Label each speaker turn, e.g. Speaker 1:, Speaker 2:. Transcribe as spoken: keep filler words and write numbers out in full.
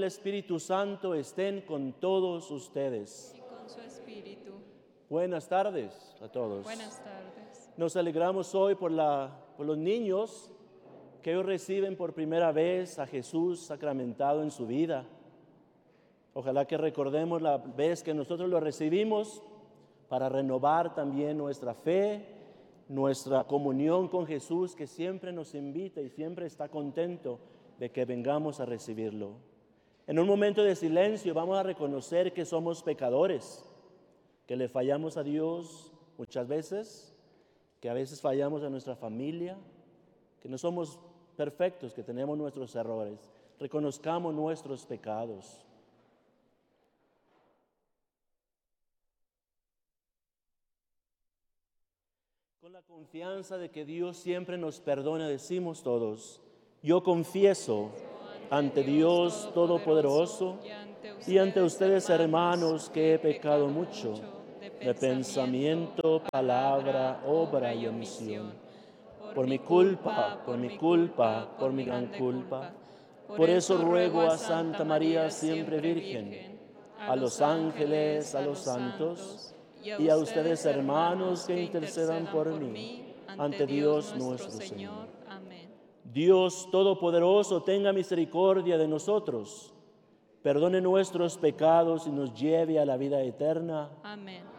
Speaker 1: Espíritu Santo estén con todos ustedes.
Speaker 2: Y con su espíritu.
Speaker 1: Buenas tardes a todos.
Speaker 2: Buenas tardes.
Speaker 1: Nos alegramos hoy por, la, por los niños que hoy reciben por primera vez a Jesús sacramentado en su vida. Ojalá que recordemos la vez que nosotros lo recibimos para renovar también nuestra fe, nuestra comunión con Jesús, que siempre nos invita y siempre está contento de que vengamos a recibirlo. En un momento de silencio vamos a reconocer que somos pecadores, que le fallamos a Dios muchas veces, que a veces fallamos a nuestra familia, que no somos perfectos, que tenemos nuestros errores. Reconozcamos nuestros pecados. Con la confianza de que Dios siempre nos perdona, decimos todos: yo confieso ante Dios Todopoderoso y ante ustedes, hermanos, que he pecado mucho de pensamiento, palabra, obra y omisión. Por mi culpa, por mi culpa, por mi gran culpa. Por eso ruego a Santa María, siempre Virgen, a los ángeles, a los santos, y a ustedes, hermanos, que intercedan por mí ante Dios nuestro Señor.
Speaker 2: Amén.
Speaker 1: Dios Todopoderoso, tenga misericordia de nosotros, perdone nuestros pecados y nos lleve a la vida eterna.
Speaker 2: Amén.